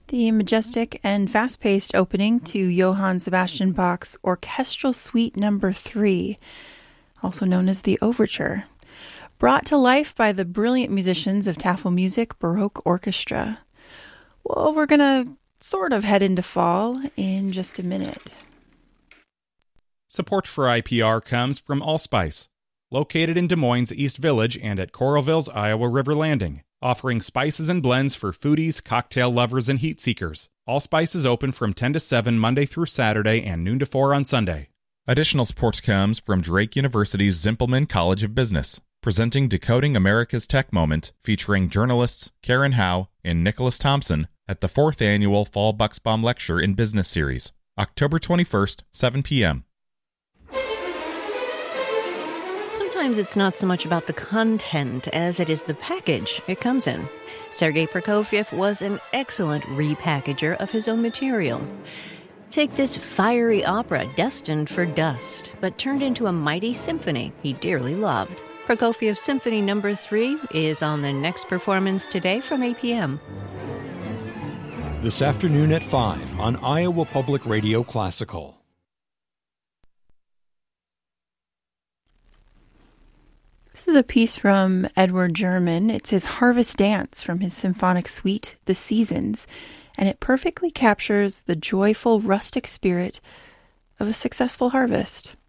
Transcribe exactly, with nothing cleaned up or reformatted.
The majestic and fast-paced opening to Johann Sebastian Bach's Orchestral Suite Number three, also known as the Overture, brought to life by the brilliant musicians of Tafelmusik Baroque Orchestra. Well, we're going to sort of head into fall in just a minute. Support for I P R comes from Allspice, located in Des Moines East Village and at Coralville's Iowa River Landing, offering spices and blends for foodies, cocktail lovers, and heat seekers. Allspice is open from ten to seven Monday through Saturday and noon to four on Sunday. Additional support comes from Drake University's Zimpelman College of Business, presenting Decoding America's Tech Moment, featuring journalists Karen Howe and Nicholas Thompson at the fourth annual Fall Bucksbaum Lecture in Business Series, October twenty-first, seven p.m. Sometimes it's not so much about the content as it is the package it comes in. Sergei Prokofiev was an excellent repackager of his own material. Take this fiery opera destined for dust, but turned into a mighty symphony he dearly loved. Prokofiev Symphony Number three is on the next performance today from eight p.m. This afternoon at five on Iowa Public Radio Classical. This is a piece from Edward German. It's his Harvest Dance from his symphonic suite, The Seasons, and it perfectly captures the joyful rustic spirit of a successful harvest.